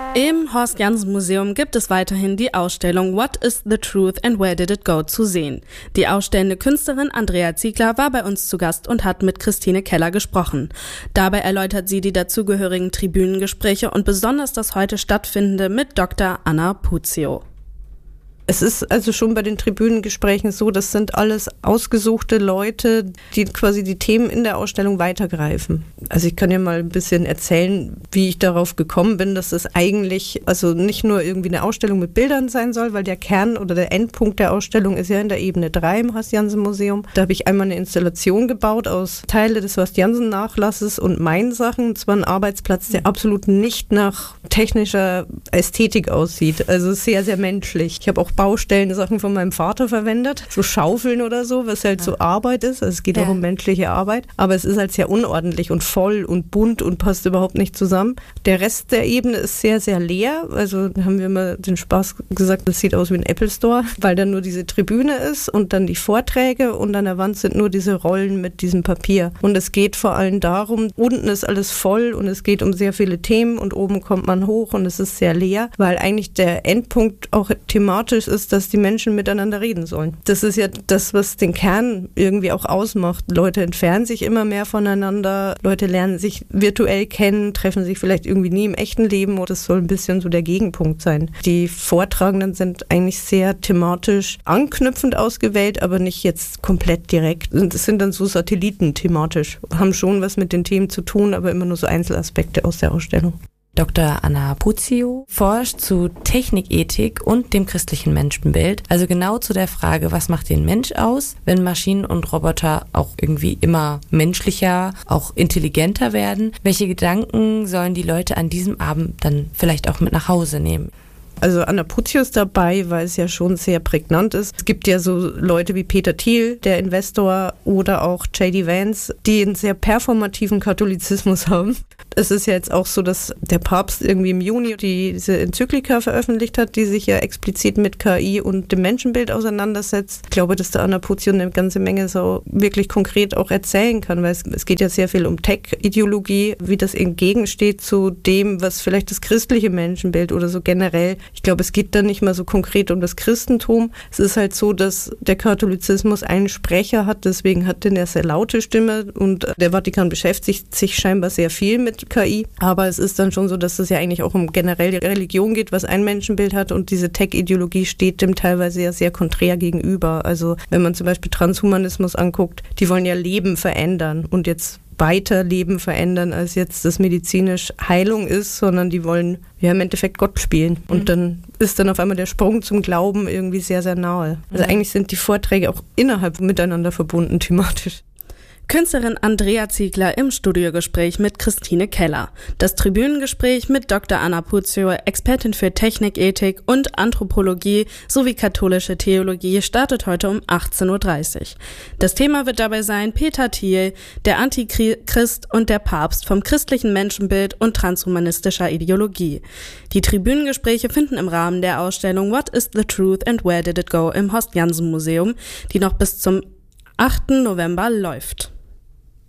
Im Horst-Janssen-Museum gibt es weiterhin die Ausstellung What is the Truth and Where Did it Go zu sehen. Die ausstellende Künstlerin Andrea Ziegler war bei uns zu Gast und hat mit Christine Keller gesprochen. Dabei erläutert sie die dazugehörigen Tribünengespräche und besonders das heute stattfindende mit Dr. Anna Puzio. Es ist also schon bei den Tribünengesprächen so, das sind alles ausgesuchte Leute, die quasi die Themen in der Ausstellung weitergreifen. Also ich kann ja mal ein bisschen erzählen, wie ich darauf gekommen bin, dass es eigentlich also nicht nur irgendwie eine Ausstellung mit Bildern sein soll, weil der Kern oder der Endpunkt der Ausstellung ist ja in der Ebene 3 im Horst-Janssen-Museum. Da habe ich einmal eine Installation gebaut aus Teile des Horst-Janssen-Nachlasses und meinen Sachen. Und zwar ein Arbeitsplatz, der absolut nicht nach technischer Ästhetik aussieht. Also sehr, sehr menschlich. Ich habe auch Baustellensachen von meinem Vater verwendet, so Schaufeln oder so, was halt so Arbeit ist. Also es geht auch um menschliche Arbeit, aber es ist halt sehr unordentlich und voll und bunt und passt überhaupt nicht zusammen. Der Rest der Ebene ist sehr, sehr leer. Also da haben wir immer den Spaß gesagt, das sieht aus wie ein Apple Store, weil da nur diese Tribüne ist und dann die Vorträge und an der Wand sind nur diese Rollen mit diesem Papier. Und es geht vor allem darum, unten ist alles voll und es geht um sehr viele Themen und oben kommt man hoch und es ist sehr leer, weil eigentlich der Endpunkt auch thematisch ist, dass die Menschen miteinander reden sollen. Das ist ja das, was den Kern irgendwie auch ausmacht. Leute entfernen sich immer mehr voneinander, Leute lernen sich virtuell kennen, treffen sich vielleicht irgendwie nie im echten Leben und das soll ein bisschen so der Gegenpunkt sein. Die Vortragenden sind eigentlich sehr thematisch anknüpfend ausgewählt, aber nicht jetzt komplett direkt. Das sind dann so Satelliten thematisch, haben schon was mit den Themen zu tun, aber immer nur so Einzelaspekte aus der Ausstellung. Dr. Anna Puzio forscht zu Technikethik und dem christlichen Menschenbild, also genau zu der Frage, was macht den Mensch aus, wenn Maschinen und Roboter auch irgendwie immer menschlicher, auch intelligenter werden? Welche Gedanken sollen die Leute an diesem Abend dann vielleicht auch mit nach Hause nehmen? Also Anna Puzio ist dabei, weil es ja schon sehr prägnant ist. Es gibt ja so Leute wie Peter Thiel, der Investor, oder auch J.D. Vance, die einen sehr performativen Katholizismus haben. Es ist ja jetzt auch so, dass der Papst irgendwie im Juni diese Enzyklika veröffentlicht hat, die sich ja explizit mit KI und dem Menschenbild auseinandersetzt. Ich glaube, dass der Anna Puzio eine ganze Menge so wirklich konkret auch erzählen kann, weil es geht ja sehr viel um Tech-Ideologie, wie das entgegensteht zu dem, was vielleicht das christliche Menschenbild oder so generell. Ich glaube, es geht dann nicht mal so konkret um das Christentum. Es ist halt so, dass der Katholizismus einen Sprecher hat, deswegen hat der eine sehr laute Stimme und der Vatikan beschäftigt sich scheinbar sehr viel mit KI. Aber es ist dann schon so, dass es ja eigentlich auch um generell die Religion geht, was ein Menschenbild hat und diese Tech-Ideologie steht dem teilweise ja sehr konträr gegenüber. Also wenn man zum Beispiel Transhumanismus anguckt, die wollen ja Leben verändern und jetzt weiter Leben verändern, als jetzt das medizinisch Heilung ist, sondern die wollen ja im Endeffekt Gott spielen. Und dann ist dann auf einmal der Sprung zum Glauben irgendwie sehr, sehr nahe. Also eigentlich sind die Vorträge auch innerhalb miteinander verbunden thematisch. Künstlerin Andrea Ziegler im Studiogespräch mit Christine Keller. Das Tribünengespräch mit Dr. Anna Puzio, Expertin für Technikethik und Anthropologie sowie katholische Theologie, startet heute um 18.30 Uhr. Das Thema wird dabei sein Peter Thiel, der Antichrist und der Papst vom christlichen Menschenbild und transhumanistischer Ideologie. Die Tribünengespräche finden im Rahmen der Ausstellung What is the Truth and Where Did it Go im Horst-Janssen-Museum, die noch bis zum 8. November läuft.